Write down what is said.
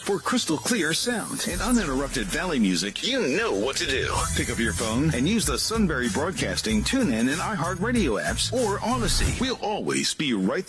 For crystal clear sound and uninterrupted Valley music, you know what to do. Pick up your phone and use the Sunbury Broadcasting, TuneIn, and iHeartRadio apps or Odyssey. We'll always be right